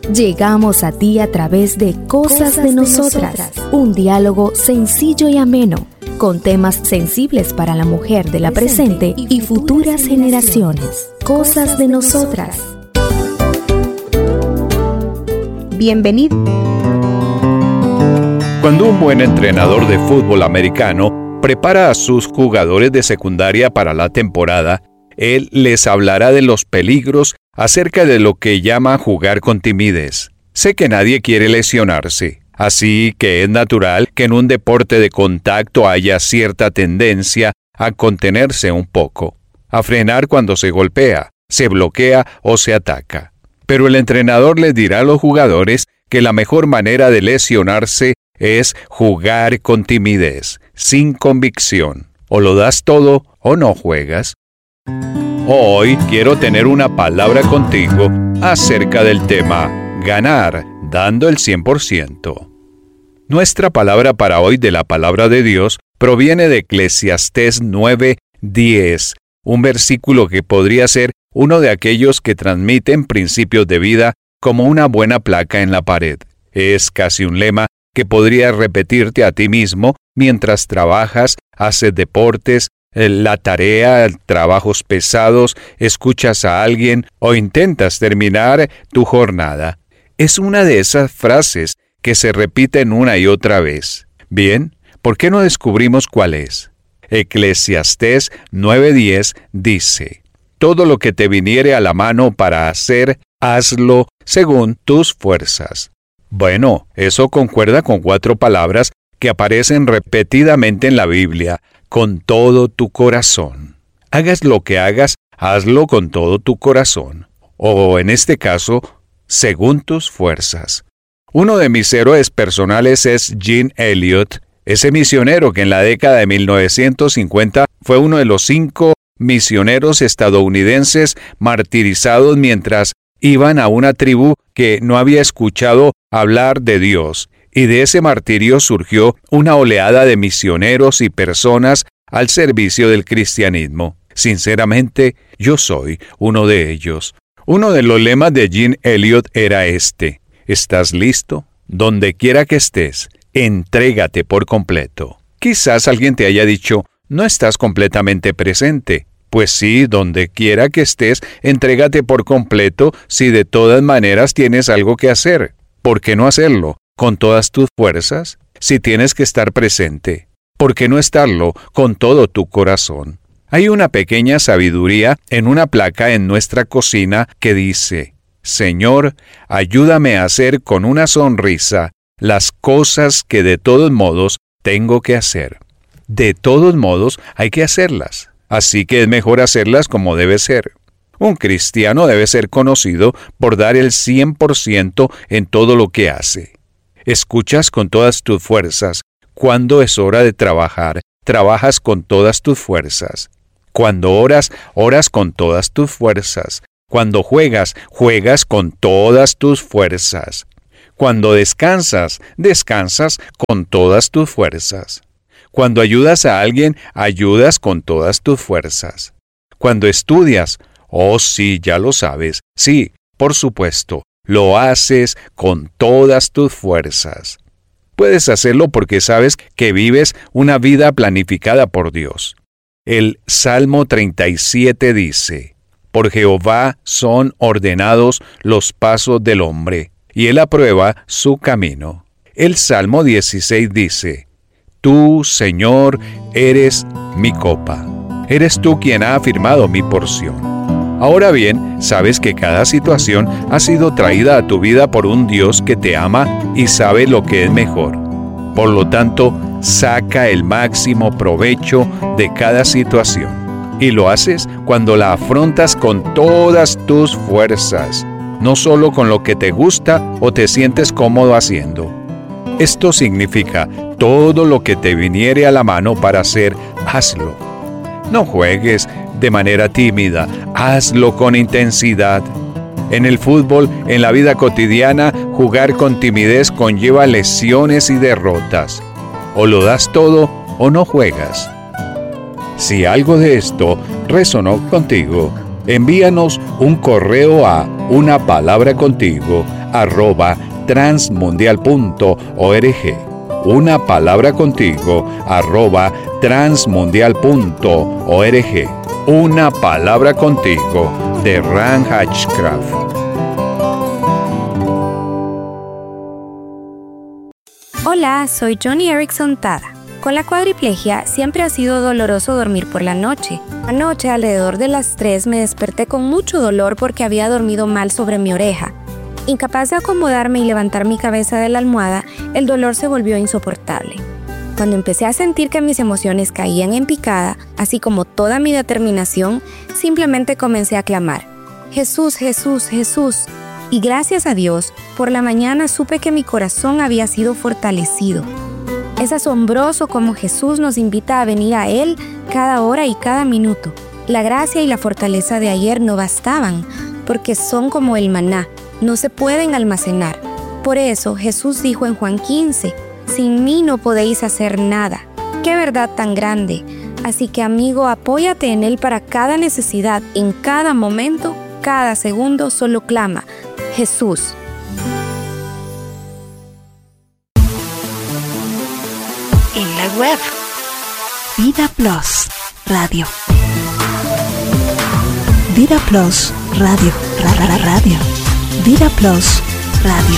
Llegamos a ti a través de Cosas de Nosotras, un diálogo sencillo y ameno, con temas sensibles para la mujer de la presente y futuras generaciones. Cosas de Nosotras. Bienvenido. Cuando un buen entrenador de fútbol americano prepara a sus jugadores de secundaria para la temporada, él les hablará de los peligros acerca de lo que llama jugar con timidez. Sé que nadie quiere lesionarse, así que es natural que en un deporte de contacto haya cierta tendencia a contenerse un poco, a frenar cuando se golpea, se bloquea o se ataca. Pero el entrenador les dirá a los jugadores que la mejor manera de lesionarse es jugar con timidez, sin convicción. O lo das todo o no juegas. Hoy quiero tener una palabra contigo acerca del tema ganar dando el 100%. Nuestra palabra para hoy de la palabra de Dios proviene de Eclesiastés 9:10, un versículo que podría ser uno de aquellos que transmiten principios de vida como una buena placa en la pared. Es casi un lema que podrías repetirte a ti mismo mientras trabajas, haces deportes, la tarea, trabajos pesados, escuchas a alguien o intentas terminar tu jornada. Es una de esas frases que se repiten una y otra vez. Bien, ¿por qué no descubrimos cuál es? Eclesiastés 9:10 dice: todo lo que te viniere a la mano para hacer, hazlo según tus fuerzas. Bueno, eso concuerda con 4 palabras que aparecen repetidamente en la Biblia: con todo tu corazón. Hagas lo que hagas, hazlo con todo tu corazón. O en este caso, según tus fuerzas. Uno de mis héroes personales es Jim Elliot, ese misionero que en la década de 1950 fue uno de los 5 misioneros estadounidenses martirizados mientras iban a una tribu que no había escuchado hablar de Dios. Y de ese martirio surgió una oleada de misioneros y personas al servicio del cristianismo. Sinceramente, yo soy uno de ellos. Uno de los lemas de Jim Elliot era este: ¿estás listo? Donde quiera que estés, entrégate por completo. Quizás alguien te haya dicho: no estás completamente presente. Pues sí, donde quiera que estés, entrégate por completo si de todas maneras tienes algo que hacer. ¿Por qué no hacerlo con todas tus fuerzas? Si tienes que estar presente, ¿por qué no estarlo con todo tu corazón? Hay una pequeña sabiduría en una placa en nuestra cocina que dice: Señor, ayúdame a hacer con una sonrisa las cosas que de todos modos tengo que hacer. De todos modos hay que hacerlas. Así que es mejor hacerlas como debe ser. Un cristiano debe ser conocido por dar el 100% en todo lo que hace. Escuchas con todas tus fuerzas. Cuando es hora de trabajar, trabajas con todas tus fuerzas. Cuando oras, oras con todas tus fuerzas. Cuando juegas, juegas con todas tus fuerzas. Cuando descansas, descansas con todas tus fuerzas. Cuando ayudas a alguien, ayudas con todas tus fuerzas. Cuando estudias, oh sí, ya lo sabes, sí, por supuesto, lo haces con todas tus fuerzas. Puedes hacerlo porque sabes que vives una vida planificada por Dios. El Salmo 37 dice: por Jehová son ordenados los pasos del hombre, y él aprueba su camino. El Salmo 16 dice: tú, Señor, eres mi copa. Eres tú quien ha afirmado mi porción. Ahora bien, sabes que cada situación ha sido traída a tu vida por un Dios que te ama y sabe lo que es mejor. Por lo tanto, saca el máximo provecho de cada situación. Y lo haces cuando la afrontas con todas tus fuerzas, no solo con lo que te gusta o te sientes cómodo haciendo. Esto significa: todo lo que te viniere a la mano para hacer, hazlo. No juegues de manera tímida, hazlo con intensidad. En el fútbol, en la vida cotidiana, jugar con timidez conlleva lesiones y derrotas. O lo das todo o no juegas. Si algo de esto resonó contigo, envíanos un correo a unapalabracontigo @transmundial.org. Una palabra contigo @transmundial.org. Una palabra contigo de Ran Hatchcraft. Hola, soy Johnny Erickson Tada. Con la cuadriplegia siempre ha sido doloroso dormir por la noche. Anoche, alrededor de las 3, me desperté con mucho dolor porque había dormido mal sobre mi oreja. Incapaz de acomodarme y levantar mi cabeza de la almohada, el dolor se volvió insoportable. Cuando empecé a sentir que mis emociones caían en picada, así como toda mi determinación, simplemente comencé a clamar: Jesús, Jesús, Jesús. Y gracias a Dios, por la mañana supe que mi corazón había sido fortalecido. Es asombroso cómo Jesús nos invita a venir a Él cada hora y cada minuto. La gracia y la fortaleza de ayer no bastaban, porque son como el maná, no se pueden almacenar. Por eso Jesús dijo en Juan 15, sin mí no podéis hacer nada. ¡Qué verdad tan grande! Así que, amigo, apóyate en Él para cada necesidad, en cada momento, cada segundo, solo clama: Jesús. En la web Vida Plus Radio. Vida Plus Radio. Radio. Vida Plus Radio.